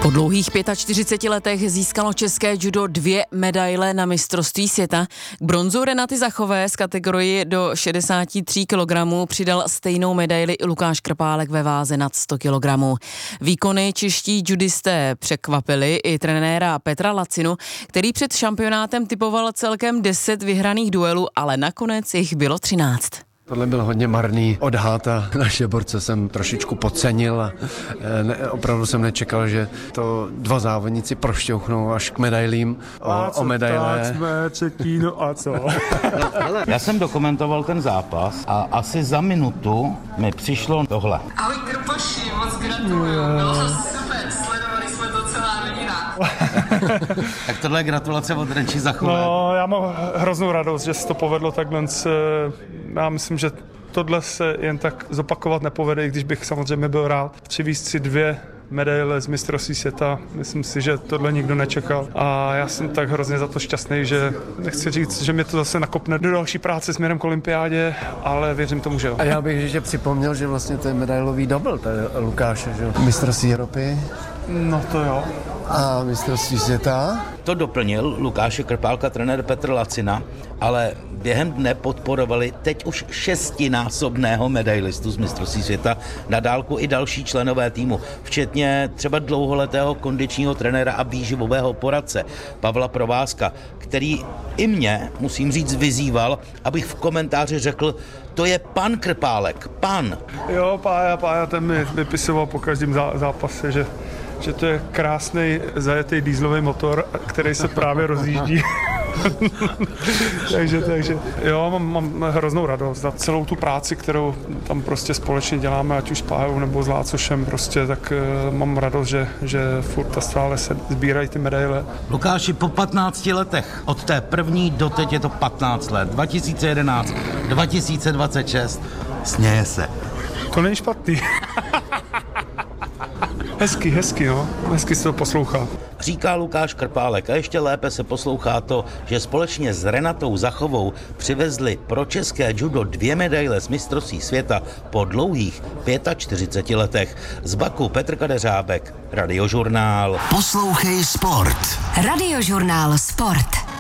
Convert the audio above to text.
Po dlouhých 45 letech získalo české judo 2 medaile na mistrovství světa. K bronzu Renaty Zachové z kategorii do 63 kg přidal stejnou medaili i Lukáš Krpálek ve váze nad 100 kg. Výkony čeští judisté překvapili i trenéra Petra Lacinu, který před šampionátem typoval celkem 10 vyhraných duelů, ale nakonec jich bylo 13. Tohle byl hodně marný odhad a naše borce jsem trošičku podcenil a opravdu jsem nečekal, že to 2 závodníci prošťouchnou až k medailím o medaile. Tak jsme třetí, no a co? Já jsem dokumentoval ten zápas a asi za minutu mi přišlo tohle. Ahoj Krpoši, moc gratuluju, bylo to super, sledovali jsme to celá rodina. Tak tohle je gratulace od Renči Zachové. No, já mám hroznou radost, že se to povedlo takhle. Já myslím, že tohle se jen tak zopakovat nepovede, i když bych samozřejmě byl rád. Přivízt si 2 medaile z mistrovství světa, myslím si, že tohle nikdo nečekal. A já jsem tak hrozně za to šťastný, že nechci říct, že mě to zase nakopne do další práce směrem k olympiádě, ale věřím tomu, že jo. A já bych ještě připomněl, že vlastně to je medailový double, to je Lukáše, že jo. Mistrovství Evropy. No to jo. A mistrovství světa. To doplnil Lukáše Krpálka trenér Petr Lacina, ale během dne podporovali teď už 6násobného medailistu z mistrovství světa na dálku i další členové týmu, včetně třeba dlouholetého kondičního trenéra a výživového poradce Pavla Provázka, který i mě, musím říct, vyzýval, abych v komentáři řekl, to je pan Krpálek, pan. Jo, Pája ten mi vypisoval po každém zápase, že to je krásný zajetý dieselový motor, který se právě rozjíždí. takže jo, mám hroznou radost za celou tu práci, kterou tam prostě společně děláme, ať už s Pájou nebo s Lácošem prostě, tak mám radost, že furt a stále se sbírají ty medaile. Lukáši, po 15 letech, od té první do teď je to 15 let, 2011, 2026, směje se. To není špatný. Hezky, no. Hezky se to poslouchá. Říká Lukáš Krpálek a ještě lépe se poslouchá to, že společně s Renatou Zachovou přivezli pro české judo 2 medaile z mistrovství světa po dlouhých 45 letech. Z Baku Petr Kadeřábek, Radiožurnál. Poslouchej sport. Radiožurnál Sport.